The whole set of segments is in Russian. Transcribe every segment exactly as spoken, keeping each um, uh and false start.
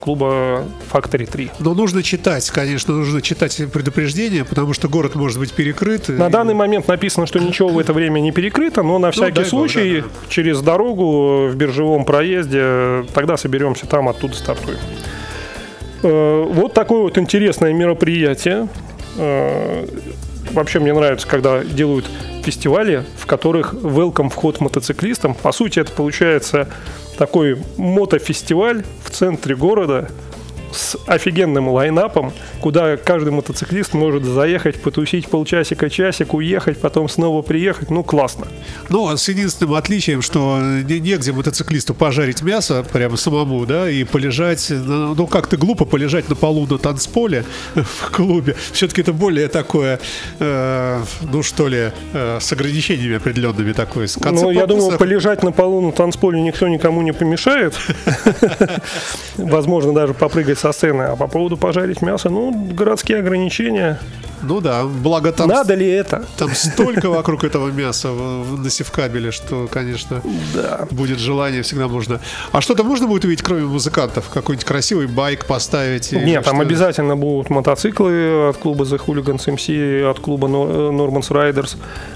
клуба Factory три. Но нужно читать, конечно, нужно читать предупреждения, потому что город может быть перекрыт. На и... данный момент написано, что ничего в это время не перекрыто, но на всякий ну, случай бог, да, да. через дорогу в биржевом проезде, тогда соберемся там, оттуда стартуем. Вот такое вот интересное мероприятие. Вообще мне нравится, когда делают фестивали, в которых welcome вход мотоциклистам. По сути, это получается такой мотофестиваль в центре города с офигенным лайнапом, куда каждый мотоциклист может заехать, потусить полчасика, часик, уехать, потом снова приехать. Ну, классно. Ну, с единственным отличием, что негде мотоциклисту пожарить мясо прямо самому, да, и полежать, ну, как-то глупо полежать на полу на танцполе в клубе. Все-таки это более такое, э, ну, что ли, э, с ограничениями определенными такое. Ну, я думаю, полежать на полу на танцполе никто никому не помешает. Возможно, даже попрыгать со сцены. А по поводу пожарить мясо, ну, городские ограничения. Ну да, благо там... Надо ли это? Там столько вокруг этого мяса на севкабеле, что, конечно, да. будет желание, всегда можно. А что-то можно будет увидеть, кроме музыкантов? Какой-нибудь красивый байк поставить? Нет, там обязательно будут мотоциклы от клуба The Hooligans эм си, от клуба Norman's Riders.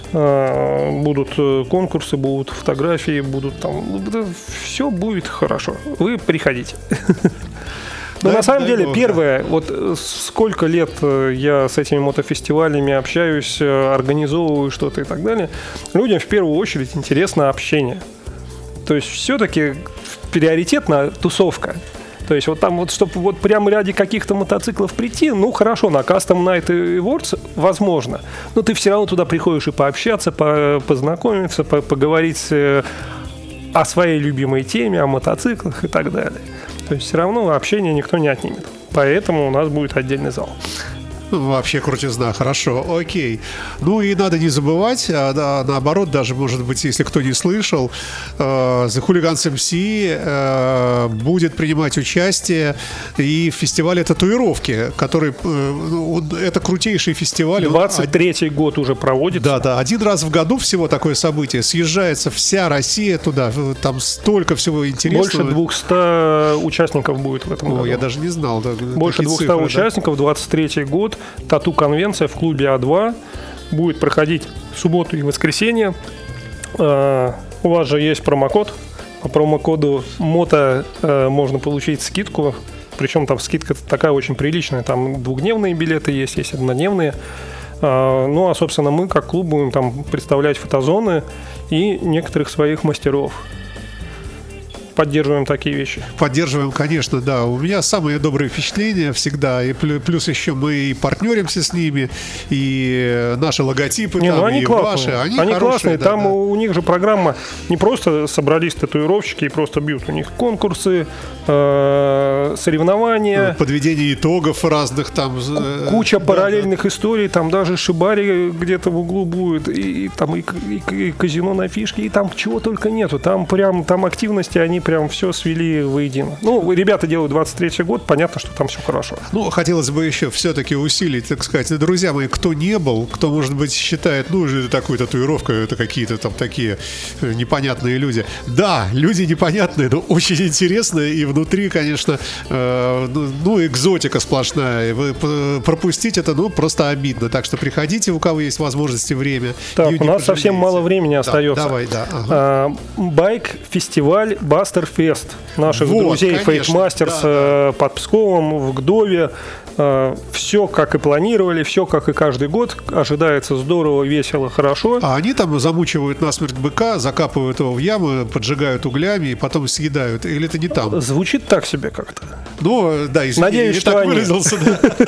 Будут конкурсы, будут фотографии, будут там... Все будет хорошо. Вы приходите. Но да, на самом деле, Бог, первое, да. вот сколько лет я с этими мотофестивалями общаюсь, организовываю что-то и так далее, людям в первую очередь интересно общение. То есть все-таки приоритетна тусовка. То есть вот там вот, чтобы вот прямо ради каких-то мотоциклов прийти, ну хорошо, на Custom Night Awards возможно, но ты все равно туда приходишь и пообщаться, по- познакомиться, по- поговорить о своей любимой теме, о мотоциклах и так далее. То есть все равно общение никто не отнимет. Поэтому у нас будет отдельный зал. Вообще крутизна, хорошо, окей. Ну и надо не забывать, а, да, наоборот, даже, может быть, если кто не слышал, э, The Hooligans эм си э, будет принимать участие и в фестивале татуировки, который, э, это крутейший фестиваль. двадцать третий год уже проводится. Да, да, один раз в году всего такое событие. Съезжается вся Россия туда, там столько всего интересного. Больше двухсот участников будет в этом О, году. я даже не знал. Да, Больше двухсот цифры, участников, да? двадцать третий год. Тату-конвенция в клубе А два будет проходить в субботу и воскресенье. Uh, у вас же есть промокод. По промокоду МОТО uh, можно получить скидку. Причем там скидка такая очень приличная. Там двухдневные билеты есть, есть однодневные. Uh, ну, а, собственно, мы как клуб будем там представлять фотозоны и некоторых своих мастеров. Поддерживаем такие вещи. Поддерживаем, конечно, да. У меня самые добрые впечатления всегда. И плюс еще мы и партнеримся с ними, и наши логотипы не, там, ну они и классные. ваши. Они, они хорошие, классные. да, там да. У, у них же программа не просто собрались татуировщики и просто бьют. У них конкурсы, э, соревнования. Подведение итогов разных там. К- куча да, параллельных да. историй. Там даже шибари где-то в углу будет. И, и, там, и, и, и казино на фишке. И там чего только нету. Там прям там активности, они прям все свели воедино. Ну, ребята делают двадцать третий год, понятно, что там все хорошо. Ну, хотелось бы еще все-таки усилить, так сказать, друзья мои, кто не был, кто, может быть, считает, ну, это такую татуировку, это какие-то там такие непонятные люди. Да, люди непонятные, но очень интересные, и внутри, конечно, э, ну, экзотика сплошная. Вы пропустить это, ну, просто обидно. Так что приходите, у кого есть возможность и время. Так, у нас пожалеете. Совсем мало времени остается. Да, давай, да. Ага. А, байк-фестиваль Бастерфест наших вот, друзей Fate Masters да, да. под Псковом, в Гдове. Все как и планировали, все как и каждый год. Ожидается здорово, весело, хорошо. А они там замучивают насмерть быка, закапывают его в яму, поджигают углями и потом съедают. Или это не там? Звучит так себе как-то. Ну, да, извини, надеюсь, я что так они... выразился.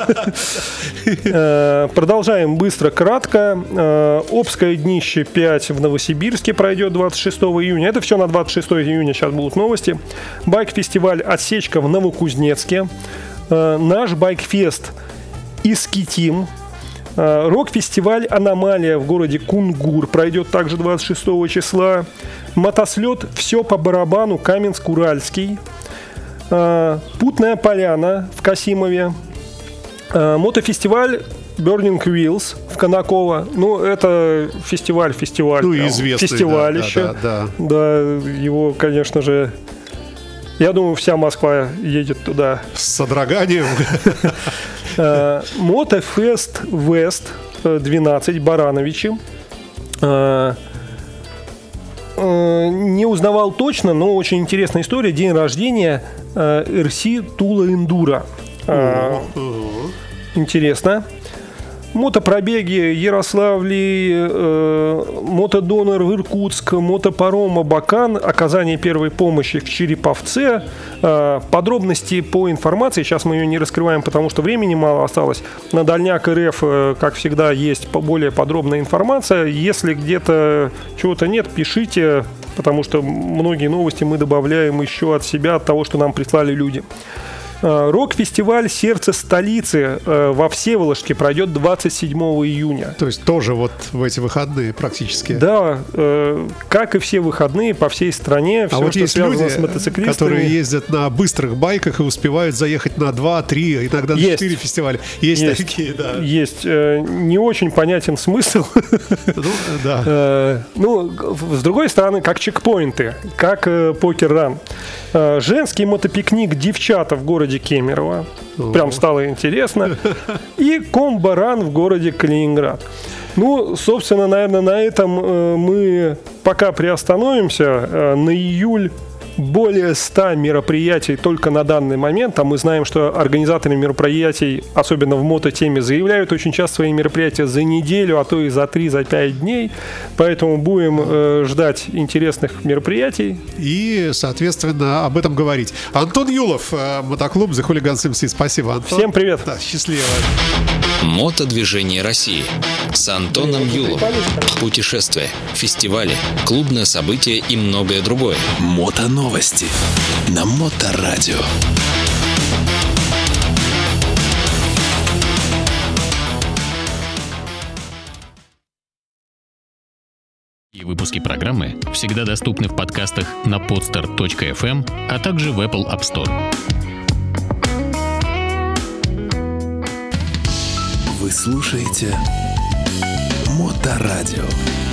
Продолжаем быстро, кратко. Обское днище пять в Новосибирске пройдет двадцать шестого июня. Это все на двадцать шестого июня, сейчас будут новости. Байк-фестиваль «Отсечка» в Новокузнецке. Наш байк-фест «Искитим». Рок-фестиваль «Аномалия» в городе Кунгур пройдет также двадцать шестого числа. Мотослет «Все по барабану» Каменск-Уральский. Путная поляна в Касимове. Мотофестиваль Burning Wheels в Конаково. Ну, это фестиваль, фестиваль. Ну, известный, фестивалище. Да, да, да. да, его, конечно же, Я думаю, вся Москва едет туда. С содроганием. Мотофест Вест двенадцать, Барановичи. Не узнавал точно, но очень интересная история. День рождения эр си Тула Эндуро. Интересно. Мотопробеги Ярославли, э, мотодонор в Иркутск, мотопаром Абакан, оказание первой помощи в Череповце. Э, подробности по информации, сейчас мы ее не раскрываем, потому что времени мало осталось. На Дальняк РФ, э, как всегда, есть более подробная информация. Если где-то чего-то нет, пишите, потому что многие новости мы добавляем еще от себя, от того, что нам прислали люди. Рок-фестиваль «Сердце столицы» во Всеволожске пройдет двадцать седьмого июня. То есть тоже вот в эти выходные практически. Да, как и все выходные по всей стране. Все, а вот что есть связано люди, с мотоциклистами, которые ездят на быстрых байках и успевают заехать на два, три, иногда на четыре фестиваля. Есть, есть такие, да. Есть. Не очень понятен смысл. Ну, да. Ну, с другой стороны, как чекпоинты, как покер-ран. Женский мотопикник «Девчата» в городе Кемерово. Прям стало интересно. И комбо-ран в городе Калининград. Ну, собственно, наверное, на этом мы пока приостановимся. На июль более ста мероприятий только на данный момент. А мы знаем, что организаторы мероприятий, особенно в мототеме, заявляют очень часто свои мероприятия за неделю, а то и за три, за пять дней. Поэтому будем э, ждать интересных мероприятий. И, соответственно, об этом говорить. Антон Юлов, мотоклуб The Hooligans эм си. Спасибо, Антон. Всем привет. Да, счастливо. Мотодвижение России с Антоном Юловым. Путешествия, фестивали, клубное событие и многое другое. Мотоновости на Моторадио. И выпуски программы всегда доступны в подкастах на podster точка эф эм, а также в Apple App Store. Вы слушаете Моторадио.